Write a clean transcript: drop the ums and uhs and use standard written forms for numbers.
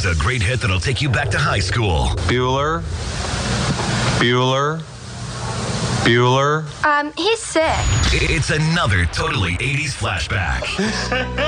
a great hit that'll take you back to high school. Bueller. He's sick. It's another totally 80s flashback.